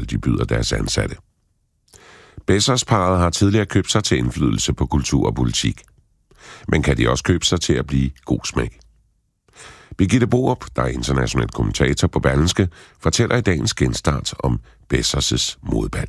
forhold, de byder deres ansatte. Bezos-parret har tidligere købt sig til indflydelse på kultur og politik. Men kan de også købe sig til at blive god smag? Birgitte Borup, der er international kommentator på Berlingske, fortæller i dagens genstart om Bezos' modebal.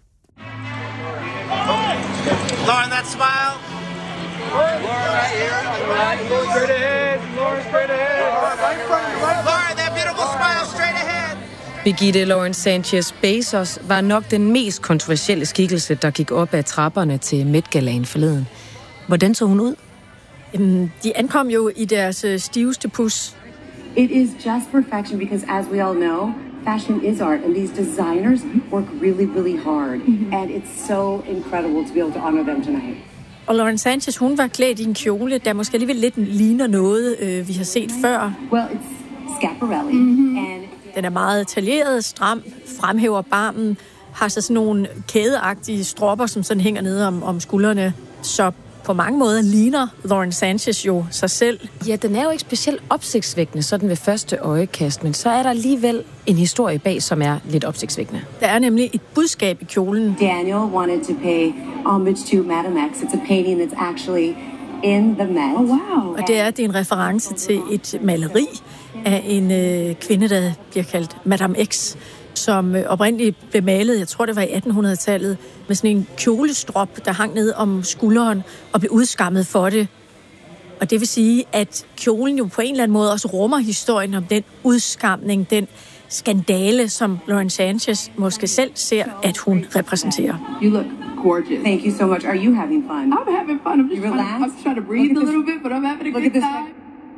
Lauren, that smile. Lauren, right here. Lauren, straight ahead. Lauren, straight ahead. Lauren, that beautiful smile straight ahead. Birgitte Lauren Sanchez Bezos var nok den mest kontroversielle skikkelse, der gik op ad trapperne til Met-galaen forleden. Hvordan så hun ud? De ankom jo i deres stiveste pus. It is just perfection because, as we all know, fashion is art, and these designers work really, really hard. And it's so incredible to be able to honor them tonight. Og Lauren Sanchez, hun var klædt i en kjole, der måske alligevel lidt ligner noget, vi har set før. Well, it's Schiaparelli. And den er meget taljeret, stram, fremhæver barmen, har så sådan nogle kædeagtige stropper, som sådan hænger nede om skuldrene. Så på mange måder ligner Lauren Sanchez jo sig selv. Ja, den er jo ikke specielt opsigtsvækkende, sådan ved første øjekast, men så er der alligevel en historie bag, som er lidt opsigtsvækkende. Der er nemlig et budskab i kjolen. Daniel wanted to pay homage to Madame X. It's a painting that's actually in the Met. Oh, wow. Og det er en reference til et maleri af en kvinde, der bliver kaldt Madame X, som oprindeligt blev malet, jeg tror det var i 1800-tallet, med sådan en kjolestrop, der hang ned om skulderen og blev udskammet for det. Og det vil sige, at kjolen jo på en eller anden måde også rummer historien om den udskamning, den skandale, som Lauren Sanchez måske selv ser, at hun repræsenterer. You look gorgeous. Thank you so much. Are you having fun? I'm having fun. I'm trying to breathe a little bit, but I'm having a good time.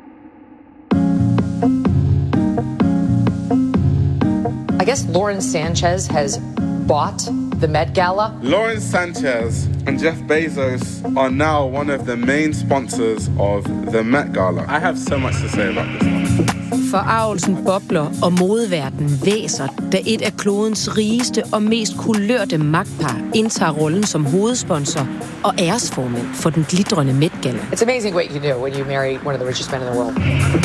I guess Lauren Sanchez has bought the Met Gala. Lauren Sanchez and Jeff Bezos are now one of the main sponsors of the Met Gala. I have so much to say about this one. Forargelsen bobler, og modeverdenen væser, da et af klodens rigeste og mest kulørte magtpar indtager rollen som hovedsponsor og æresformand for den glitrende Met Gala. It's amazing what you do when you marry one of the richest men in the world.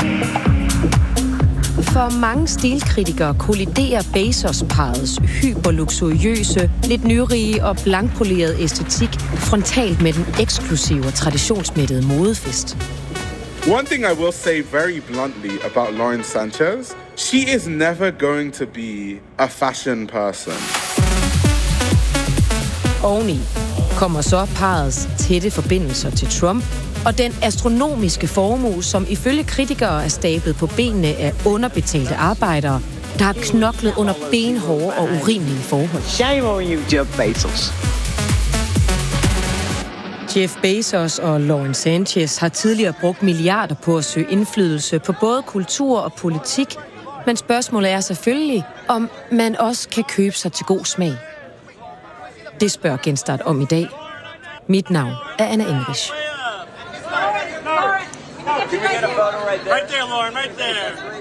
For mange stilkritikere kolliderer Bezos-parrets hyperluksuriøse, lidt nyrige og blankpolerede æstetik frontalt med den eksklusive og traditionsmættede modefest. One thing I will say very bluntly about Lauren Sanchez, she is never going to be a fashion person. Oveni kommer så parrets tætte forbindelser til Trump, og den astronomiske formue, som ifølge kritikere er stablet på benene af underbetalte arbejdere, der har knoklet under benhårde og urimelige forhold. Shame on you, Jeff Bezos. Jeff Bezos og Lauren Sanchez har tidligere brugt milliarder på at søge indflydelse på både kultur og politik, men spørgsmålet er selvfølgelig, om man også kan købe sig til god smag. Det spørger Genstart om i dag. Mit navn er Anna Enrich. Right there, Lauren, right there.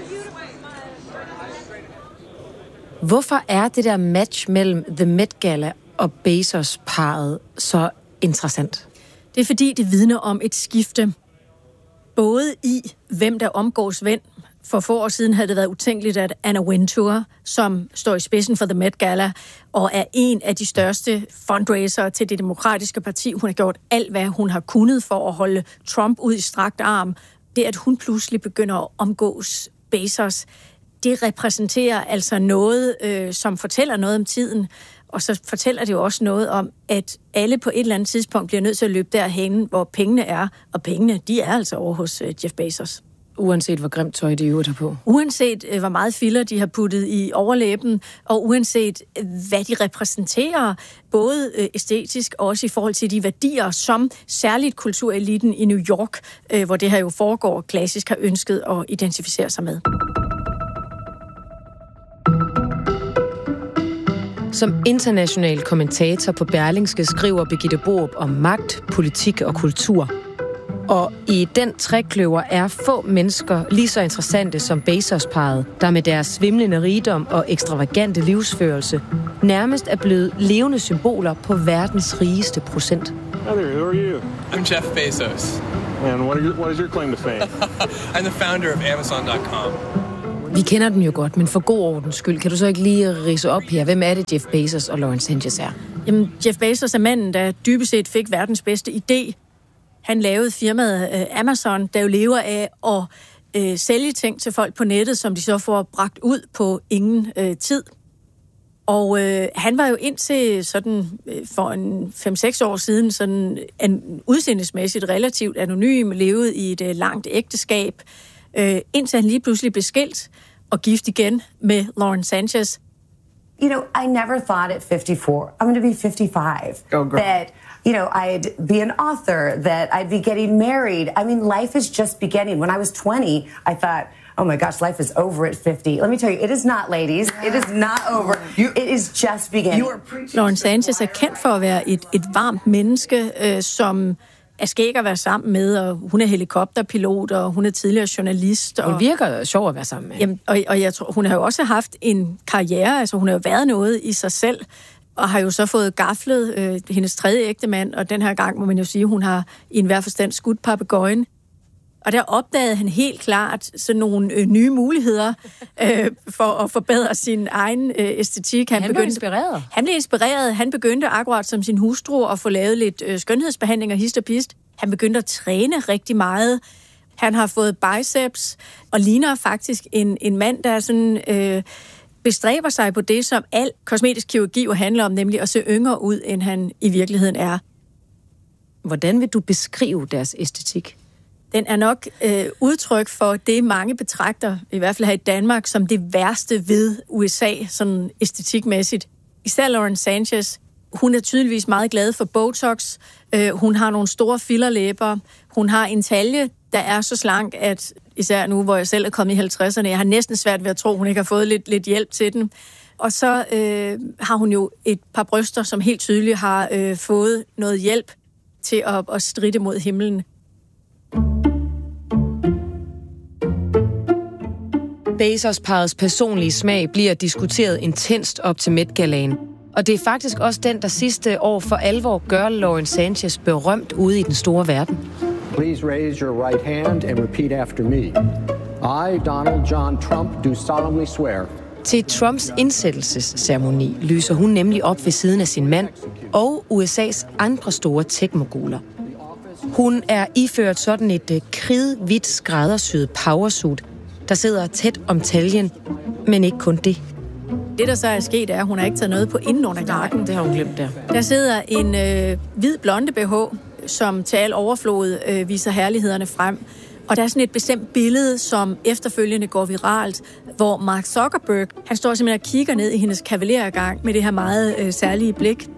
Hvorfor er det der match mellem The Met Gala og Bezos-parret så interessant? Det er fordi, det vidner om et skifte. Både i, hvem der omgås hvem. For få år siden havde det været utænkeligt, at Anna Wintour, som står i spidsen for The Met Gala, og er en af de største fundraisere til det demokratiske parti, hun har gjort alt, hvad hun har kunnet for at holde Trump ud i strakt arm. Det, at hun pludselig begynder at omgås Bezos, det repræsenterer altså noget, som fortæller noget om tiden. Og så fortæller det jo også noget om, at alle på et eller andet tidspunkt bliver nødt til at løbe derhen, hvor pengene er. Og pengene, de er altså over hos Jeff Bezos. Uanset hvor grimt tøj de øver der på. Uanset hvor meget filler de har puttet i overlæben, og uanset hvad de repræsenterer, både æstetisk og også i forhold til de værdier, som særligt kultureliten i New York, hvor det her jo foregår klassisk, har ønsket at identificere sig med. Som international kommentator på Berlingske skriver Birgitte Borup om magt, politik og kultur. Og i den trekløver er få mennesker lige så interessante som Bezos-parret, der med deres svimlende rigdom og ekstravagante livsførelse nærmest er blevet levende symboler på verdens rigeste procent. Hi there, who are you? I'm Jeff Bezos. And what is your claim to fame? I'm the founder of Amazon.com. Vi kender dem jo godt, men for god ordens skyld, kan du så ikke lige ridse op her? Hvem er det, Jeff Bezos og Lauren Sanchez er? Jamen, Jeff Bezos er manden, der dybest set fik verdens bedste idé. Han lavede firmaet Amazon, der jo lever af at sælge ting til folk på nettet, som de så får bragt ud på ingen tid. Og han var jo indtil sådan for en 5-6 år siden sådan en udseendesmæssigt relativt anonym, levede i et langt ægteskab, indtil han lige pludselig blev skilt og gift igen med Lauren Sanchez. You know, I never thought at 54, I'm going to be 55, that, you know, I'd be an author, that I'd be getting married. I mean, life is just beginning. When I was 20, I thought, oh my gosh, life is over at 50. Let me tell you, it is not, ladies. It is not over. It is just beginning. Lauren Sanchez er kendt for at være et varmt menneske, som er skæg at være sammen med, og hun er helikopterpilot, og hun er tidligere journalist. Hun virker sjov at være sammen med. Jamen, og jeg tror, hun har jo også haft en karriere, altså hun har jo været noget i sig selv, og har jo så fået gaflet hendes tredje ægtemand, og den her gang må man jo sige, hun har i enhver forstand skudt papegøjen. Og der opdagede han helt klart sådan nogle nye muligheder for at forbedre sin egen æstetik. Han blev inspireret. Han blev inspireret. Han begyndte akkurat som sin hustru at få lavet lidt skønhedsbehandling og hist og pist. Han begyndte at træne rigtig meget. Han har fået biceps og ligner faktisk en mand, der sådan, bestræber sig på det, som al kosmetisk kirurgi jo handler om, nemlig at se yngre ud, end han i virkeligheden er. Hvordan vil du beskrive deres æstetik? Den er nok udtryk for det, mange betragter, i hvert fald her i Danmark, som det værste ved USA, sådan æstetikmæssigt. Især Lauren Sanchez, hun er tydeligvis meget glad for Botox. Hun har nogle store fillerlæber. Hun har en talje, der er så slank, at især nu, hvor jeg selv er kommet i 50'erne, jeg har næsten svært ved at tro, hun ikke har fået lidt hjælp til den. Og så har hun jo et par bryster, som helt tydeligt har fået noget hjælp til at stride mod himlen. Bezos-parrets personlige smag bliver diskuteret intenst op til Met-galaen. Og det er faktisk også den, der sidste år for alvor gør Lauren Sanchez berømt ude i den store verden. Please raise your right hand and repeat after me. I, Donald John Trump, do solemnly swear. Til Trumps indsættelsesceremoni lyser hun nemlig op ved siden af sin mand og USA's andre store tech-moguler. Hun er iført sådan et kridhvidt skræddersyet powersuit, der sidder tæt om taljen, men ikke kun det. Det, der så er sket, er, at hun har ikke taget noget på inden under nakken. Det har hun glemt der. Der sidder en hvid blonde BH, som til al overflod viser herlighederne frem. Og der er sådan et bestemt billede, som efterfølgende går viralt, hvor Mark Zuckerberg, han står simpelthen og kigger ned i hendes kavalergang med det her meget særlige blik.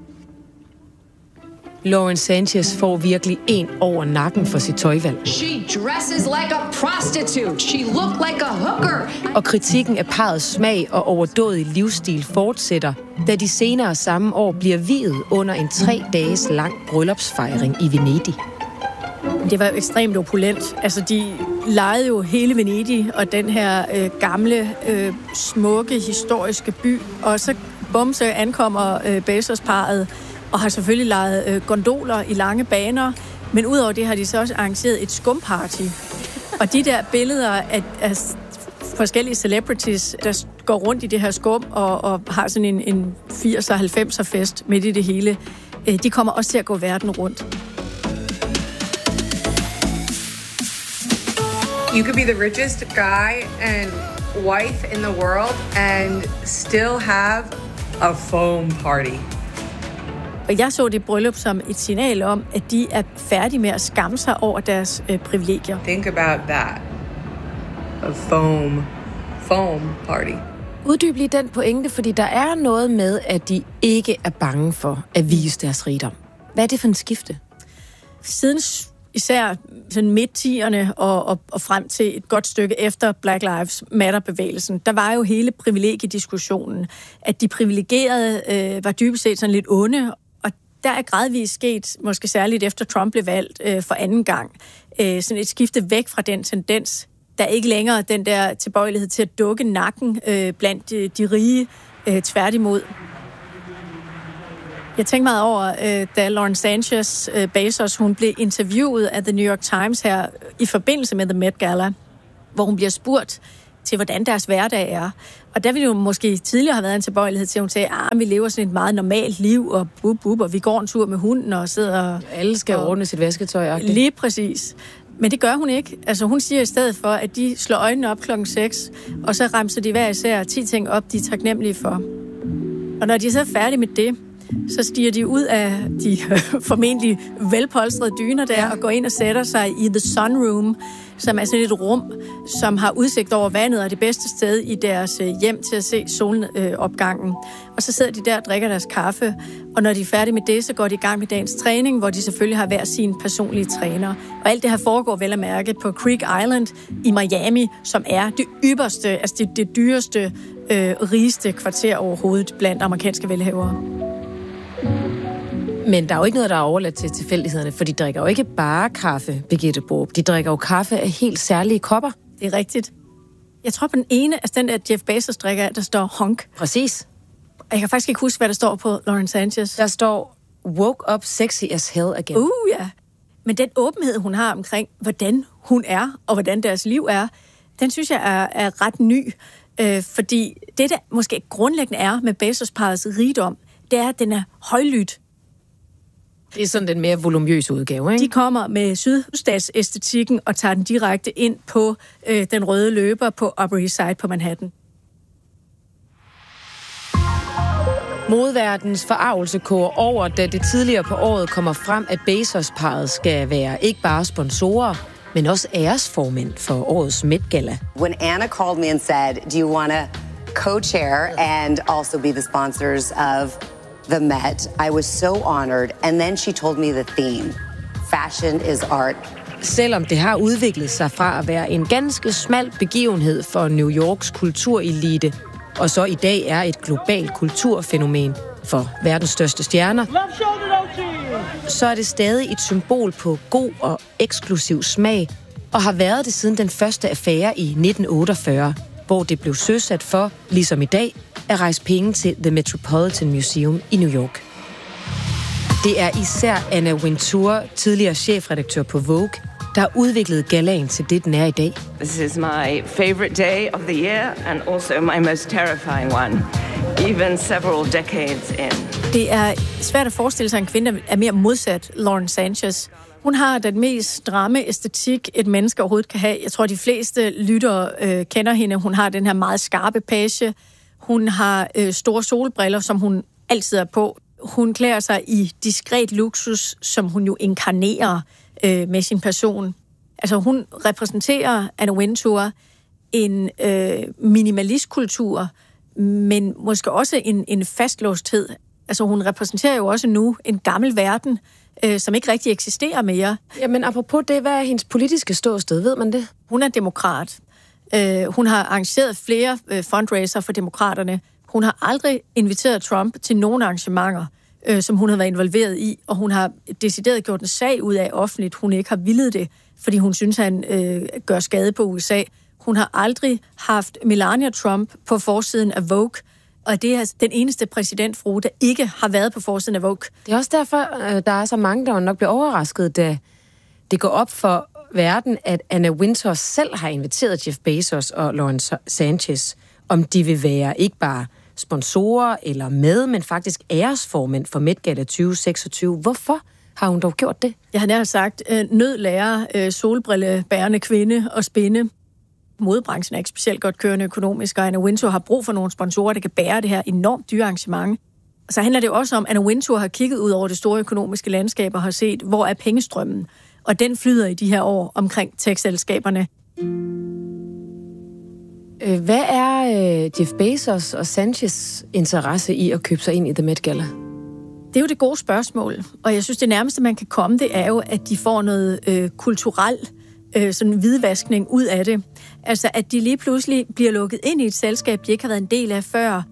Lauren Sanchez får virkelig en over nakken for sit tøjvalg. She dresses like a prostitute. She looked like a hooker. Og kritikken af parrets smag og overdådige livsstil fortsætter, da de senere samme år bliver viet under en 3 dages lang bryllupsfejring i Venedig. Det var jo ekstremt opulent. Altså, de lejede jo hele Venedig og den her gamle, smukke, historiske by. Og så bumse ankommer Bezos-parret og har selvfølgelig lejet gondoler i lange baner. Men udover det har de så også arrangeret et skumparty. Og de der billeder af forskellige celebrities, der går rundt i det her skum og har sådan en 80'er og 90'er fest midt i det hele, de kommer også til at gå verden rundt. You could be the richest guy and wife in the world and still have a foam party. Og jeg så det bryllup som et signal om, at de er færdige med at skamme sig over deres privilegier. Think about that. A foam party. Uddyb lige den pointe, fordi der er noget med, at de ikke er bange for at vise deres rigdom. Hvad er det for en skifte? Siden især sådan midt-10'erne og frem til et godt stykke efter Black Lives Matter-bevægelsen, der var jo hele privilegiediskussionen, at de privilegerede var dybest set sådan lidt onde, og der er gradvist sket, måske særligt efter Trump blev valgt for anden gang, sådan et skifte væk fra den tendens. Der er ikke længere den der tilbøjelighed til at dukke nakken blandt de rige, tværtimod. Jeg tænkte meget over, da Lauren Sanchez Bezos, hun blev interviewet af The New York Times her i forbindelse med The Met Gala, hvor hun bliver spurgt, til hvordan deres hverdag er. Og der ville jo måske tidligere have været en tilbøjelighed til, at hun sagde, at vi lever sådan et meget normalt liv, og og vi går en tur med hunden og sidder... Alle skal ordne sit vasketøj. Lige præcis. Men det gør hun ikke. Altså hun siger i stedet for, at de slår øjnene op 6, og så remser de hver især 10 ting op, de er taknemmelige for. Og når de så er færdige med det, så stiger de ud af de formentlig velpolstrede dyner der, og går ind og sætter sig i The Sunroom, som er sådan et rum, som har udsigt over vandet og det bedste sted i deres hjem til at se solopgangen. Og så sidder de der og drikker deres kaffe, og når de er færdige med det, så går de i gang med dagens træning, hvor de selvfølgelig har hver sin personlige træner. Og alt det her foregår vel at mærke på Creek Island i Miami, som er det ypperste, altså det dyreste, rigeste kvarter overhovedet blandt amerikanske velhavere. Men der er jo ikke noget, der er overladt til tilfældighederne, for de drikker jo ikke bare kaffe, Birgitte Borup. De drikker jo kaffe af helt særlige kopper. Det er rigtigt. Jeg tror på den ene af den der Jeff Bezos drikker, der står honk. Præcis. Jeg kan faktisk ikke huske, hvad der står på Lauren Sanchez. Der står woke up sexy as hell again. Ja. Men den åbenhed, hun har omkring, hvordan hun er, og hvordan deres liv er, den synes jeg er ret ny. Fordi det, der måske grundlæggende er med Bezos-parrets rigdom, det er, at den er højlydt. Det er sådan den mere volumøse udgave, ikke? De kommer med sydstatsæstetikken og tager den direkte ind på den røde løber på Upper East Side på Manhattan. Modverdens forargelse koger over, da det tidligere på året kommer frem, at Bezos-parret skal være ikke bare sponsorer, men også æresformænd for årets Met Gala. When Anna called me and said, do you want to co-chair and also be the sponsors of the Met, I was so honored. And then she told me the theme. Fashion is art. Selvom det har udviklet sig fra at være en ganske smal begivenhed for New Yorks kulturelite, og så i dag er et globalt kulturfænomen for verdens største stjerner, så er det stadig et symbol på god og eksklusiv smag, og har været det siden den første affære i 1948, hvor det blev søsat for, ligesom i dag, at rejse penge til The Metropolitan Museum i New York. Det er især Anna Wintour, tidligere chefredaktør på Vogue, der har udviklet galaen til det, den er i dag. This is my favorite day of the year and also my most terrifying one, even several decades in. Det er svært at forestille sig, at en kvinde er mere modsat Lauren Sanchez. Hun har den mest stramme æstetik, et menneske overhovedet kan have. Jeg tror, de fleste lyttere kender hende. Hun har den her meget skarpe page. Hun har store solbriller, som hun altid er på. Hun klæder sig i diskret luksus, som hun jo inkarnerer med sin person. Altså hun repræsenterer, Anna Wintour, en minimalistkultur, men måske også en fastlåsthed. Altså hun repræsenterer jo også nu en gammel verden, som ikke rigtig eksisterer mere. Jamen apropos det, hvad er hendes politiske ståsted? Ved man det? Hun er demokrat. Hun har arrangeret flere fundraiser for demokraterne. Hun har aldrig inviteret Trump til nogen arrangementer, som hun har været involveret i, og hun har decideret gjort en sag ud af offentligt. Hun ikke har villet det, fordi hun synes, han gør skade på USA. Hun har aldrig haft Melania Trump på forsiden af Vogue, og det er den eneste præsidentfrue, der ikke har været på forsiden af Vogue. Det er også derfor, der er så mange, der nok bliver overrasket, da det går op for verden, at Anna Wintour selv har inviteret Jeff Bezos og Lauren Sanchez, om de vil være ikke bare sponsorer eller med, men faktisk æresformænd for Met Gala 2026. Hvorfor har hun dog gjort det? Jeg har nær sagt, nød lærer solbrillebærende kvinde og spinde. Modebranchen er ikke specielt godt kørende økonomisk, og Anna Wintour har brug for nogle sponsorer, der kan bære det her enormt dyre arrangement. Og så handler det jo også om, at Anna Wintour har kigget ud over det store økonomiske landskab og har set, hvor er pengestrømmen. Og den flyder i de her år omkring tech-selskaberne. Hvad er Jeff Bezos og Sanchez interesse i at købe sig ind i The Met Gala? Det er jo det gode spørgsmål, og jeg synes, det nærmeste, man kan komme, det er jo, at de får noget kulturel sådan hvidvaskning ud af det. Altså, at de lige pludselig bliver lukket ind i et selskab, de ikke har været en del af før.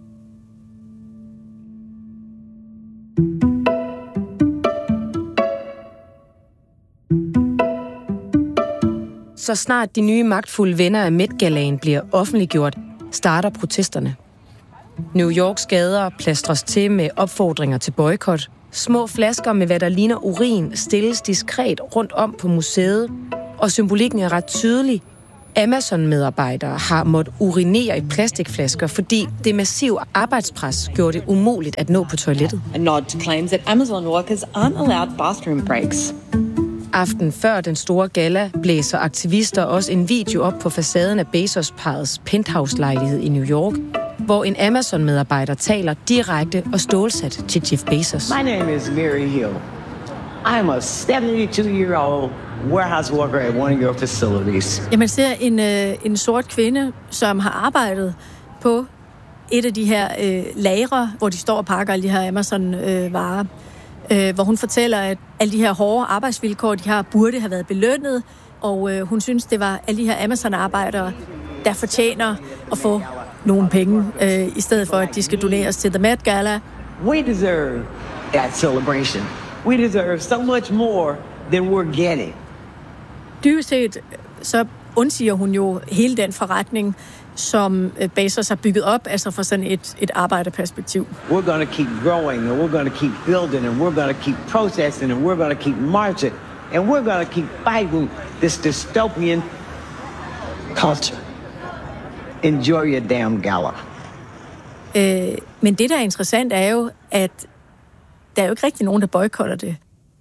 Så snart de nye magtfulde venner af Met Galaen bliver offentliggjort, starter protesterne. New Yorks gader plastres til med opfordringer til boykot. Små flasker med hvad der ligner urin stilles diskret rundt om på museet, og symbolikken er ret tydelig. Amazon-medarbejdere har måttet urinere i plastikflasker, fordi det massive arbejdspres gjorde det umuligt at nå på toilettet. A nod to claims that Amazon workers aren't allowed bathroom breaks. Aften før den store gala blæser aktivister også en video op på facaden af Bezos-parrets penthouse-lejlighed i New York, hvor en Amazon-medarbejder taler direkte og stålsat til Jeff Bezos. My name is Mary Hill. I'm a 72-year-old warehouse worker at one of your facilities. Ja, man ser en sort kvinde, som har arbejdet på et af de her lagre, hvor de står og pakker alle de her Amazon-varer, hvor hun fortæller, at alle de her hårde arbejdsvilkår, de har, burde have været belønnet, og hun synes, det var alle de her Amazon-arbejdere, der fortjener at få nogle penge, i stedet for, at de skal doneres til The Met Gala. We deserve that celebration. We deserve so much more than we're getting. Dybest set, så undsiger hun jo hele den forretning, som Bezos har bygget op, altså fra sådan et arbejderperspektiv. We're going to keep growing, and we're going to keep building, and we're going to keep protesting, and we're going to keep marching, and we're going to keep fighting this dystopian culture. Enjoy your damn gala. Men det, der er interessant, er jo, at der er jo ikke rigtig nogen, der boykotter det.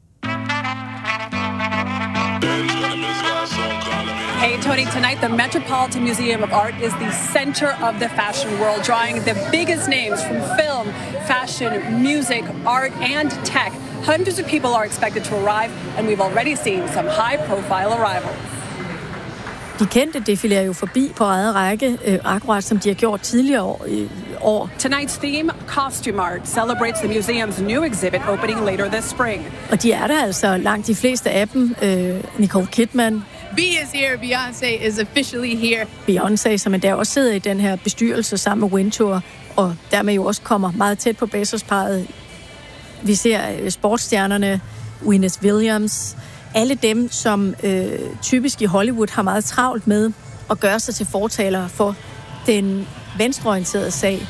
Hey, Tony, tonight the Metropolitan Museum of Art is the center of the fashion world, drawing the biggest names from film, fashion, music, art, and tech. Hundreds of people are expected to arrive, and we've already seen some high-profile arrivals. De kendte defilerer jo forbi på eget række, akkurat som de har gjort tidligere år. Tonight's theme, Costume Art, celebrates the museum's new exhibit opening later this spring. Og de er der altså langt de fleste af dem. Nicole Kidman. B is here, Beyoncé is officially here. Beyoncé, som der også sidder i den her bestyrelse sammen med Wintour, og dermed jo også kommer meget tæt på Bezos-parret. Vi ser sportsstjernerne, Venus Williams, alle dem, som typisk i Hollywood har meget travlt med at gøre sig til fortalere for den venstreorienterede sag.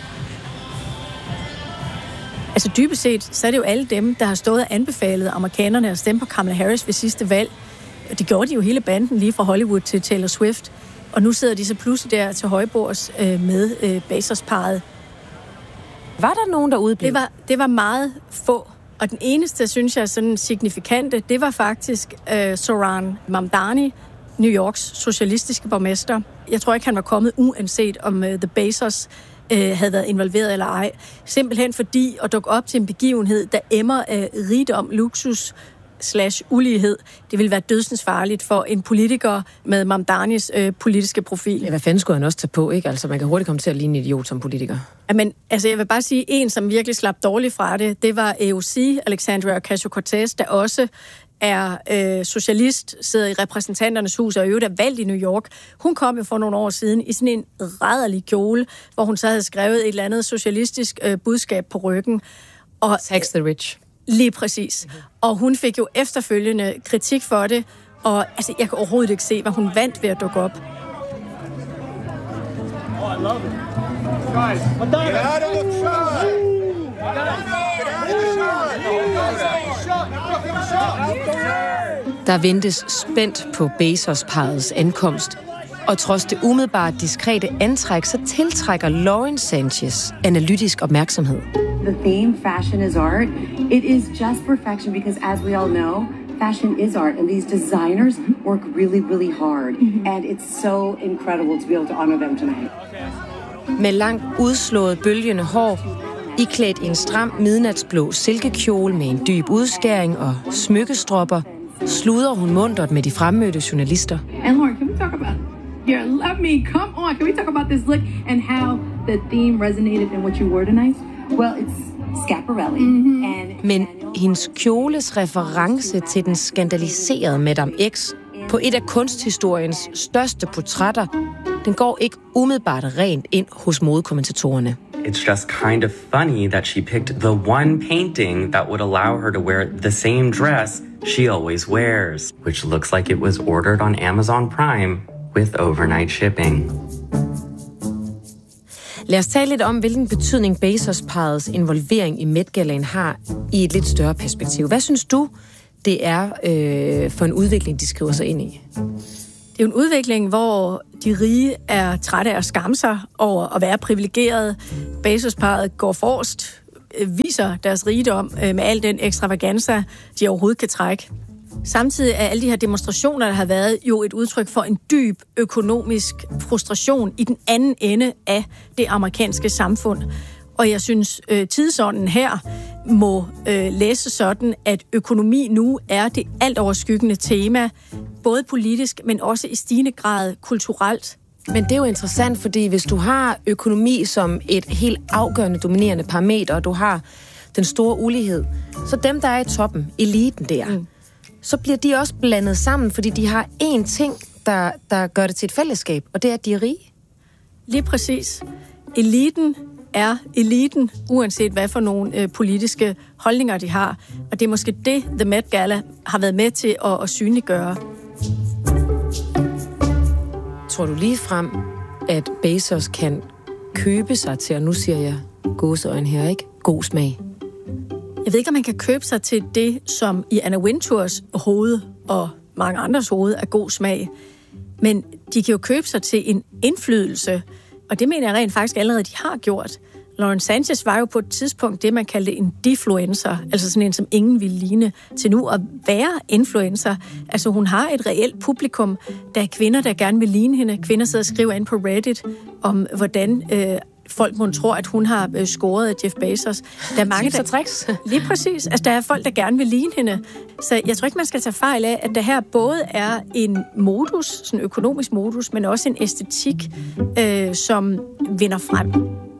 Altså dybest set, så er det jo alle dem, der har stået og anbefalet amerikanerne at stemme på Kamala Harris ved sidste valg. Det gjorde de jo hele banden, lige fra Hollywood til Taylor Swift. Og nu sidder de så pludselig der til højbords med Bezos-parret. Var der nogen, der udblev? Det var meget få. Og den eneste, synes jeg, sådan signifikante, det var faktisk Zohran Mamdani, New Yorks socialistiske borgmester. Jeg tror ikke, han var kommet uanset om The Bezos havde været involveret eller ej. Simpelthen fordi at dukke op til en begivenhed, der emmer af rigdom, luksus / ulighed, det ville være dødsensfarligt for en politiker med Mamdanis politiske profil. Ja, hvad fanden skulle han også tage på, ikke? Altså, man kan hurtigt komme til at ligne en idiot som politiker. Men altså, jeg vil bare sige, en, som virkelig slap dårligt fra det var AOC, Alexandria Ocasio-Cortez, der også er socialist, sidder i repræsentanternes hus og i øvrigt er valgt i New York. Hun kom jo for nogle år siden i sådan en rædderlig kjole, hvor hun så havde skrevet et eller andet socialistisk budskab på ryggen. Og Tax the rich. Lige præcis. Og hun fik jo efterfølgende kritik for det, og altså, jeg kan overhovedet ikke se, hvad hun vandt ved at dukke op. Oh, I love it. Guys, get out of the shot! Der ventes spændt på Bezos-parrets ankomst, og trods det umiddelbart diskrete antræk, så tiltrækker Lauren Sanchez analytisk opmærksomhed. The theme, fashion is art, it is just perfection because as we all know, fashion is art and these designers work really, really hard. And it's so incredible to be able to honor them tonight. Med langt udslået bølgende hår, iklædt i en stram midnatsblå silkekjole med en dyb udskæring og smykkestropper, sluder hun muntert med de fremmødte journalister. And Lauren, can we talk about here? Let me come on. Can we talk about this look and how the theme resonated in what you wore tonight? Well, it's Schiaparelli. Men hendes kjoles reference til den skandaliserede Madame X på et af kunsthistoriens største portrætter, den går ikke umiddelbart rent ind hos modekommentatorerne. It's just kind of funny that she picked the one painting that would allow her to wear the same dress she always wears, which looks like it was ordered on Amazon Prime with overnight shipping. Lad os tale lidt om, hvilken betydning Bezos-parrets involvering i Met-galaen har i et lidt større perspektiv. Hvad synes du, det er for en udvikling, de skriver sig ind i? Det er en udvikling, hvor de rige er trætte af at skamme sig over at være privilegerede. Bezos-parret går forrest, viser deres rigdom med al den ekstravaganza, de overhovedet kan trække. Samtidig er alle de her demonstrationer, der har været, jo et udtryk for en dyb økonomisk frustration i den anden ende af det amerikanske samfund. Og jeg synes, tidsånden her må læse sådan, at økonomi nu er det alt overskyggende tema, både politisk, men også i stigende grad kulturelt. Men det er jo interessant, fordi hvis du har økonomi som et helt afgørende dominerende parameter, og du har den store ulighed, så dem, der er i toppen, eliten der, så bliver de også blandet sammen, fordi de har én ting, der gør det til et fællesskab, og det er, at de er rige. Lige præcis. Eliten er eliten, uanset hvad for nogle politiske holdninger de har. Og det er måske det, The Met Gala har været med til at synliggøre. Tror du lige frem, at Bezos kan købe sig til, og nu siger jeg gåseøjne her, ikke? God smag. Jeg ved ikke, om man kan købe sig til det, som i Anna Wintours hoved og mange andres hoved er god smag. Men de kan jo købe sig til en indflydelse, og det mener jeg rent faktisk allerede, de har gjort. Lauren Sanchez var jo på et tidspunkt det, man kaldte en defluencer, altså sådan en, som ingen ville ligne, til nu at være influencer. Altså hun har et reelt publikum, der er kvinder, der gerne vil ligne hende. Kvinder sidder og skriver ind på Reddit om, hvordan folk må tror, at hun har scoret af Jeff Bezos. Der er mange, der tricks. Lige præcis. Altså der er folk, der gerne vil ligne hende. Så jeg tror ikke, man skal tage fejl af, at det her både er en modus, sådan en økonomisk modus, men også en æstetik, som vinder frem.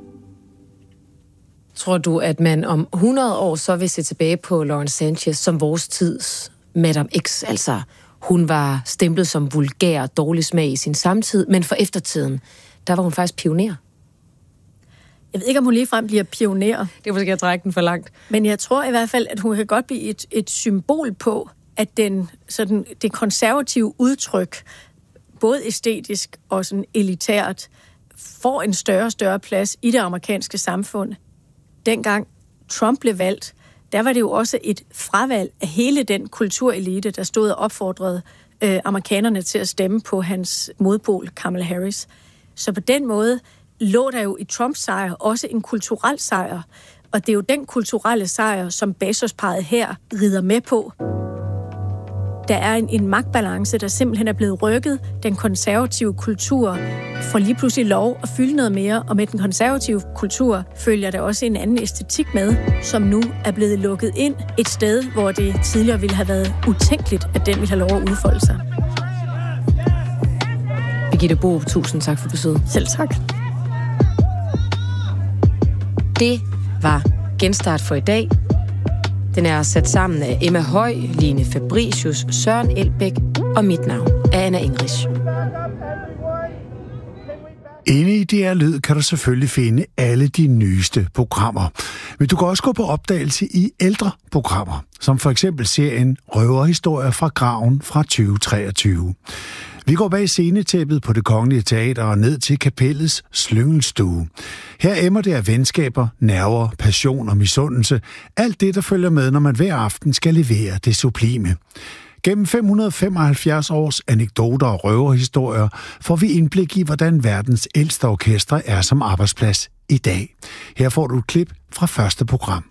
Tror du, at man om 100 år så vil se tilbage på Lauren Sanchez som vores tids Madame X? Altså, hun var stemplet som vulgær og dårlig smag i sin samtid, men for eftertiden, der var hun faktisk pioner. Jeg ved ikke, om hun ligefrem bliver pioner. Det er måske at trække den for langt. Men jeg tror i hvert fald, at hun kan godt blive et symbol på, at det konservative udtryk, både æstetisk og sådan elitært, får en større og større plads i det amerikanske samfund. Dengang Trump blev valgt, der var det jo også et fravalg af hele den kulturelite, der stod og opfordrede amerikanerne til at stemme på hans modpol, Kamala Harris. Så på den måde lå der jo i Trumps sejr også en kulturel sejr. Og det er jo den kulturelle sejr, som Bezos-parret her rider med på. Der er en magtbalance, der simpelthen er blevet rykket. Den konservative kultur får lige pludselig lov at fylde noget mere, og med den konservative kultur følger der også en anden æstetik med, som nu er blevet lukket ind et sted, hvor det tidligere ville have været utænkeligt, at den ville have lov at udfolde sig. Birgitte Borup, tusind tak for besøget. Selv tak. Det var Genstart for i dag. Den er sat sammen af Emma Høj, Line Fabricius, Søren Elbæk og mit navn er Anna English. Inde i DR Lyd kan du selvfølgelig finde alle de nyeste programmer. Men du kan også gå på opdagelse i ældre programmer, som for eksempel serien Røverhistorier fra Graven fra 2023. Vi går bag scenetæppet på Det Kongelige Teater og ned til kapellets slyngelstue. Her emmer det af venskaber, nerver, passion og misundelse. Alt det, der følger med, når man hver aften skal levere det sublime. Gennem 575 års anekdoter og røverhistorier får vi indblik i, hvordan verdens ældste orkestre er som arbejdsplads i dag. Her får du et klip fra første program.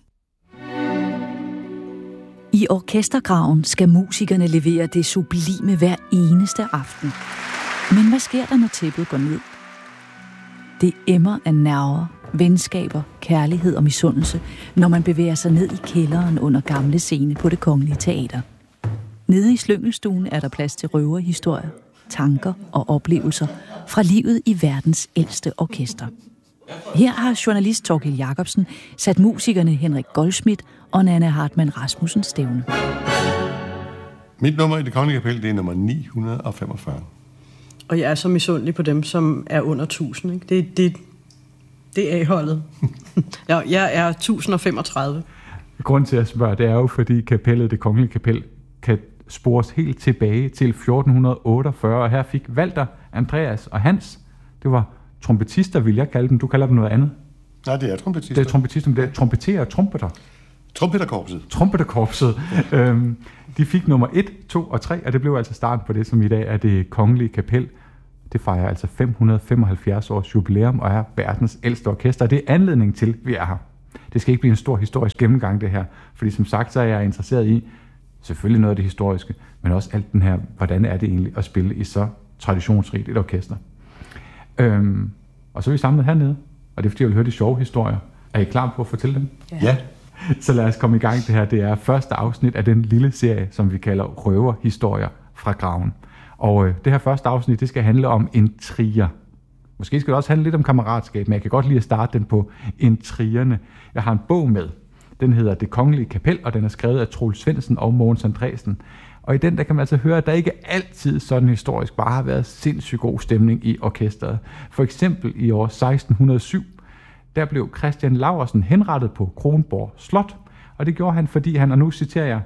I orkestergraven skal musikerne levere det sublime hver eneste aften. Men hvad sker der, når tæppet går ned? Det emmer af nerver, venskaber, kærlighed og misundelse, når man bevæger sig ned i kælderen under Gamle Scene på Det Kongelige Teater. Nede i slyngelstuen er der plads til røverhistorier, tanker og oplevelser fra livet i verdens ældste orkester. Her har journalist Thorkild Jacobsen sat musikerne Henrik Goldschmidt og Nanna Hartmann Rasmussen stævne. Mit nummer i Det Kongelige Kapel, det er nummer 945. Og jeg er så misundelig på dem, som er under 1000. Ikke? Det er A-holdet. Jeg er 1035. Grunden til at spørge, det er jo, fordi kapellet, Det Kongelige Kapel, kan spores helt tilbage til 1448, og her fik Walter, Andreas og Hans, det var trompetister, vil jeg kalde dem. Du kalder dem noget andet. Nej, det er trompetister. Det er trompetister, men det er trompeterer og trompeter. Trompetterkorpset. Ja. De fik nummer 1, 2 og 3, og det blev altså starten på det, som i dag er det kongelige kapel. Det fejrer altså 575 års jubilæum og er verdens ældste orkester, og det er anledning til, vi er her. Det skal ikke blive en stor historisk gennemgang, det her, fordi som sagt, så er jeg interesseret i selvfølgelig noget af det historiske, men også alt den her, hvordan er det egentlig at spille i så traditionsrigt et orkester. Og så er vi samlet hernede, og det er fordi, jeg vil høre de sjove historier. Er I klar på at fortælle dem? Ja. Så lad os komme i gang. Det her, det er første afsnit af den lille serie, som vi kalder Røverhistorier fra graven. Og det her første afsnit, det skal handle om intriger. Måske skal det også handle lidt om kammeratskab, men jeg kan godt lide at starte den på intrigerne. Jeg har en bog med. Den hedder Det Kongelige Kapel, og den er skrevet af Troels Svendsen og Mogens Andresen. Og i den, der kan man altså høre, at der ikke altid sådan historisk bare har været sindssygt god stemning i orkestret. For eksempel i år 1607, der blev Christian Laursen henrettet på Kronborg Slot. Og det gjorde han, fordi han, og nu citerer jeg,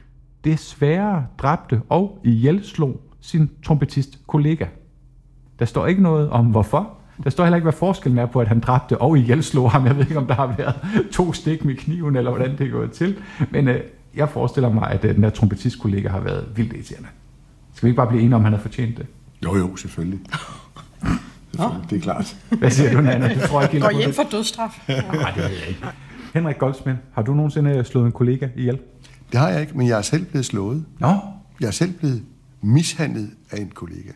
desværre dræbte og ihjelslog sin trompetist-kollega. Der står ikke noget om hvorfor. Der står heller ikke, hvad forskellen er på, at han dræbte og ihjelslog ham. Jeg ved ikke, om der har været 2 stik med kniven, eller hvordan det er gået til. Men jeg forestiller mig, at den der trompetist-kollega har været vildt irriterende. Skal vi ikke bare blive enige om, han har fortjent det? Jo, selvfølgelig. Det er klart. Hvad siger du, Nanna? Du tror ikke, går hjem for dødsstraf. Nej, det ved jeg ikke. Henrik Goldsmith, har du nogensinde slået en kollega ihjel? Det har jeg ikke, men jeg er selv blevet slået. Nå? Jeg er selv blevet mishandlet af en kollega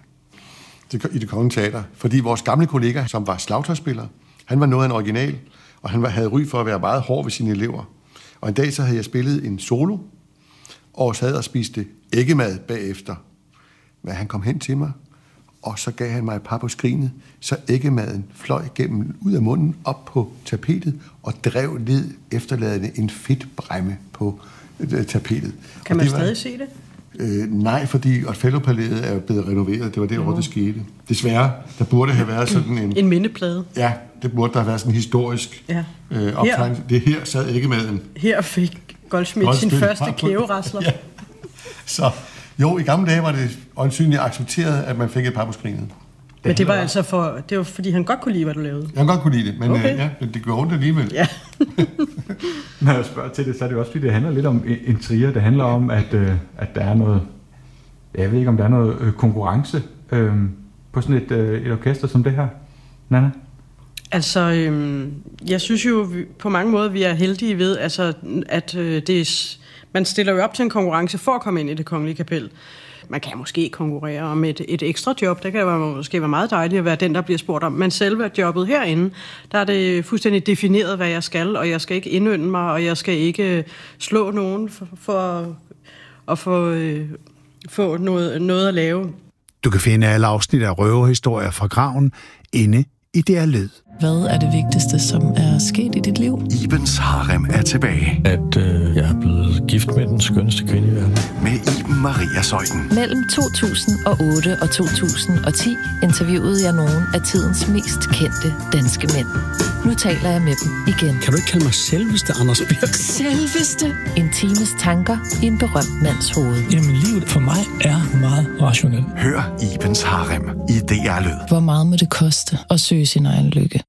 i Det Kongelige Teater. Fordi vores gamle kollega, som var slagtøjsspiller, han var noget af en original, og han havde ry for at være meget hård ved sine elever. Og en dag så havde jeg spillet en solo, og sad og spiste æggemad bagefter. Men han kom hen til mig, og så gav han mig et par på skrinet, så æggemaden fløj ud af munden op på tapetet, og drev ned efterladende en fedtbræmme på tapetet. Kan man stadig se det? Nej, fordi Othello-palæet er blevet renoveret. Det var derovre, det skete. Desværre, der burde have været sådan en mindeplade. Ja, det burde der have været sådan en historisk optegnelse. Det her sad æggemaden. Her fik Goldsmith sin første kæverasler. Ja. Så jo, i gamle dage var det øjensynligt accepteret, at man fik et par på skrinet. Men det var altså det var fordi han godt kunne lide, hvad du lavede. Jeg godt kunne lide det, men okay. Men det går rundt alligevel. Ja. Når jeg spørger til det, så er det også fordi, det handler lidt om intriger. Det handler om, at der er noget, jeg ved ikke, om der er noget konkurrence på sådan et orkester som det her. Nanna? Altså, jeg synes jo på mange måder, vi er heldige ved, altså, at man stiller jo op til en konkurrence for at komme ind i Det Kongelige Kapel. Man kan måske konkurrere om et ekstra job. Det kan måske være meget dejligt at være den, der bliver spurgt om. Men selve jobbet herinde, der er det fuldstændig defineret, hvad jeg skal, og jeg skal ikke indynde mig, og jeg skal ikke slå nogen for at få noget at lave. Du kan finde alle afsnit af Røverhistorier fra graven inde i DR Lyd. Hvad er det vigtigste, som er sket i dit liv? Ibens harem er tilbage. At jeg er blevet gift med den skønneste kvinde i verden. Med Iben Maria Zeuthen. Mellem 2008 og 2010 interviewede jeg nogle af tidens mest kendte danske mænd. Nu taler jeg med dem igen. Kan du ikke kalde mig selveste Anders Birk? Selveste? En times tanker i en berømt mands hoved. Jamen, livet for mig er meget rationelt. Hør Ibens harem i DR Lyd. Hvor meget må det koste at søge sin egen lykke?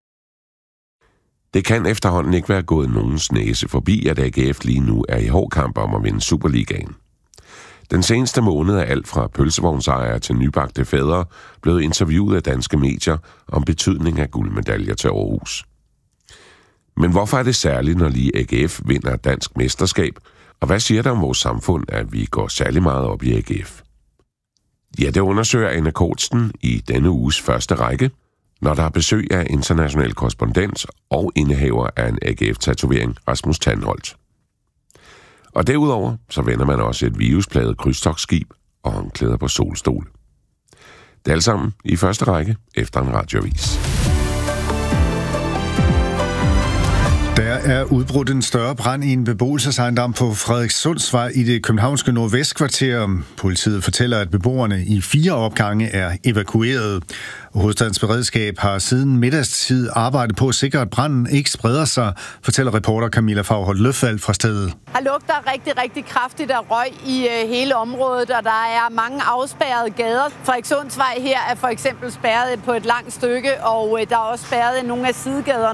Det kan efterhånden ikke være gået nogens næse forbi, at AGF lige nu er i hård kamp om at vinde Superligaen. Den seneste måned er alt fra pølsevognsejere til nybagte fædre blevet interviewet af danske medier om betydning af guldmedaljer til Aarhus. Men hvorfor er det særligt, når lige AGF vinder dansk mesterskab, og hvad siger det om vores samfund, at vi går særlig meget op i AGF? Ja, det undersøger Anna Kortsen i denne uges første række, når der er besøg af international korrespondent og indehaver af en AGF-tatovering, Rasmus Tandholt. Og derudover så vender man også et virusplaget krydstogtskib og håndklæder på solstol. Det er alt sammen i første række efter en radioavis. Der er udbrudt en større brand i en beboelsesejendom på Frederikssundsvej i det københavnske nordvestkvarter. Politiet fortæller, at beboerne i 4 opgange er evakueret. Hovedstadens beredskab har siden middagstid arbejdet på at sikre, at branden ikke spreder sig, fortæller reporter Camilla Fagholt Løfvald fra stedet. Der lugter rigtig, rigtig kraftigt af røg i hele området, og der er mange afspærrede gader. Frederikssundsvej her er for eksempel spærret på et langt stykke, og der er også spærret nogle af sidegaderne.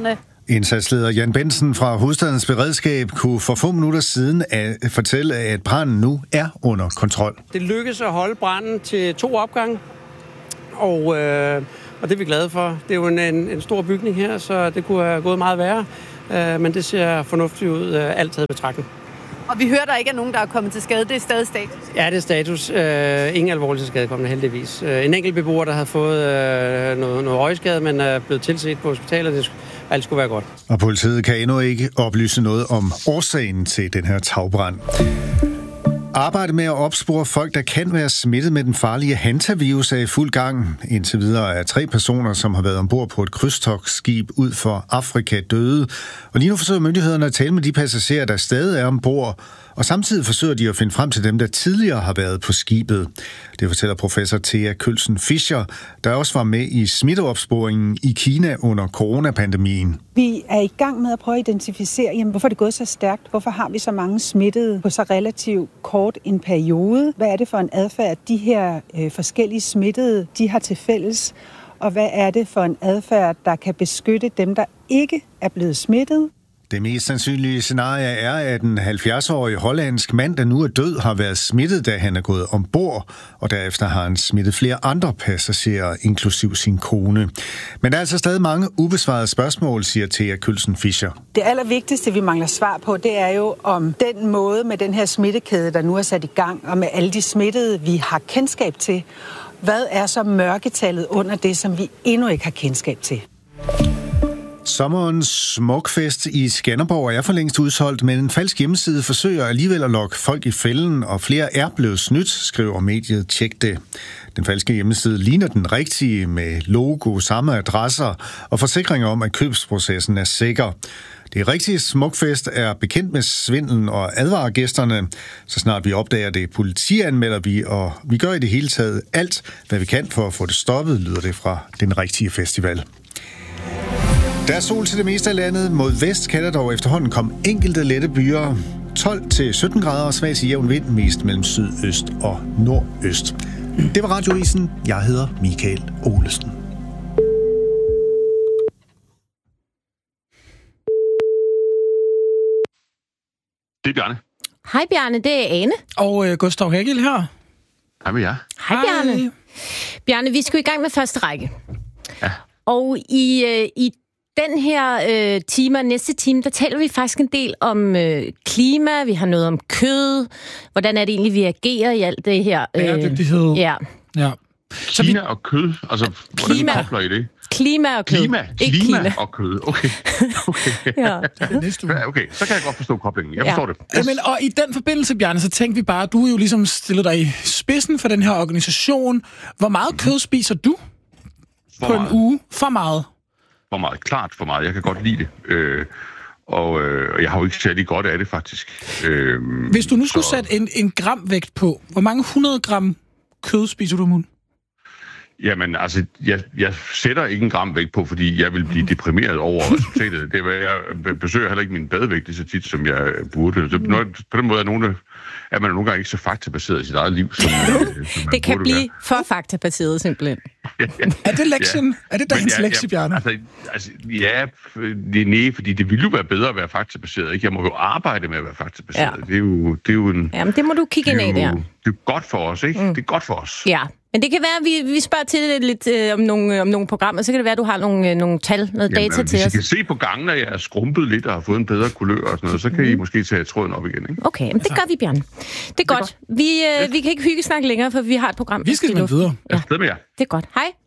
Indsatsleder Jan Bensen fra Hovedstadens Beredskab kunne for få minutter siden fortælle, at branden nu er under kontrol. Det lykkedes at holde branden til 2 opgange, og det er vi glade for. Det er jo en stor bygning her, så det kunne have gået meget værre, men det ser fornuftigt ud, alt taget i betragtning. Og vi hører, der ikke er nogen, der er kommet til skade. Det er stadig status? Ja, det er status. Ingen alvorlige skadekommende, heldigvis. En enkelt beboer, der havde fået noget røgskade, men er blevet tilset på hospitalet. Alt skulle være godt. Og politiet kan endnu ikke oplyse noget om årsagen til den her tagbrand. Arbejde med at opspore folk, der kan være smittet med den farlige hantavirus, er i fuld gang. Indtil videre er 3 personer, som har været ombord på et krydstogtskib ud for Afrika, døde. Og lige nu forsøger myndighederne at tale med de passagerer, der stadig er ombord. Og samtidig forsøger de at finde frem til dem, der tidligere har været på skibet. Det fortæller professor Thea Kølsen Fischer, der også var med i smitteopsporingen i Kina under coronapandemien. Vi er i gang med at prøve at identificere, hvorfor det er gået så stærkt. Hvorfor har vi så mange smittede på så relativt kort en periode? Hvad er det for en adfærd, de her forskellige smittede, de har til fælles? Og hvad er det for en adfærd, der kan beskytte dem, der ikke er blevet smittet? Det mest sandsynlige scenarie er, at en 70-årig hollandsk mand, der nu er død, har været smittet, da han er gået ombord, og derefter har han smittet flere andre passagerer, inklusiv sin kone. Men der er altså stadig mange ubesvarede spørgsmål, siger Thea Kølsen Fischer. Det allervigtigste, vi mangler svar på, det er jo om den måde med den her smittekæde, der nu er sat i gang, og med alle de smittede, vi har kendskab til. Hvad er så mørketallet under det, som vi endnu ikke har kendskab til? Sommerens smukfest i Skanderborg er for længst udsolgt, men en falsk hjemmeside forsøger alligevel at lokke folk i fælden, og flere er blevet snydt, skriver mediet Tjek det. Den falske hjemmeside ligner den rigtige med logo, samme adresser og forsikringer om, at købsprocessen er sikker. Det rigtige smukfest er bekendt med svindlen og advarer gæsterne. Så snart vi opdager det, politianmelder vi, og vi gør i det hele taget alt, hvad vi kan for at få det stoppet, lyder det fra den rigtige festival. Der er sol til det meste af landet. Mod vest kan der dog efterhånden komme enkelte lette byer. 12-17 grader og svag til jævn vind, mest mellem sydøst og nordøst. Det var Radioavisen. Jeg hedder Michael Olesen. Det er Bjarne. Hej Bjarne, det er Ane. Og Gustav Hegel her. Hej med jer. Hej Bjarne. Bjarne, vi skal i gang med første række. Ja. Og i den her time og næste time, der taler vi faktisk en del om klima, vi har noget om kød, hvordan er det egentlig, vi agerer i alt det her. Bæredygtighed. Ja. Klima og kød, altså hvordan kobler I det? Klima og kød. Klima og kød, okay. Ja. Okay, så kan jeg godt forstå koblingen. Jeg forstår det. Jamen, og i den forbindelse, Bjarne, så tænkte vi bare, du er jo ligesom stillet dig i spidsen for den her organisation. Hvor meget kød spiser du på en uge? For meget? For meget. Klart for meget. Jeg kan godt lide det. Og jeg har jo ikke særlig godt af det, faktisk. Hvis du nu skulle sætte en gramvægt på, hvor mange 100 gram kød spiser du om ugen? Jamen, altså, jeg sætter ikke en gram vægt på, fordi jeg vil blive deprimeret over resultatet. Det var, jeg besøger heller ikke min badevægt lige så tit, som jeg burde. Så på den måde er man nogle gange ikke så faktabaseret i sit eget liv, som det kan blive for faktabaseret, simpelthen. Er det lektien? Er det dagens lektie, Bjarne? Altså, ja, nej, fordi det ville jo være bedre at være faktabaseret, ikke? Jeg må jo arbejde med at være faktabaseret. Ja. Det er jo en... Jamen, det må du kigge ind i der. Det er godt for os, ikke? Det er godt for os. Ja. Men det kan være, at vi spørger til det lidt om nogle programmer, så kan det være, at du har nogle tal, noget data til os. Hvis I kan se på gangen, at jeg er skrumpet lidt og har fået en bedre kulør og sådan noget, så kan I måske tage tråden op igen, ikke? Okay, men det gør vi, Bjarne. Det er godt. Vi kan ikke hyggesnakke længere, for vi har et program. Vi skal videre. Ja. Afsted med jer. Det er godt. Hej.